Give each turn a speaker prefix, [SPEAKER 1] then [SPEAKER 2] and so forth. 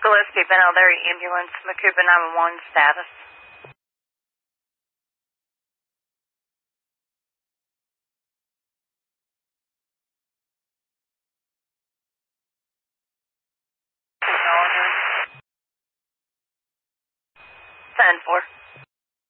[SPEAKER 1] Gillespie, Ben Alderi ambulance, Macuba 911 status. Ten four.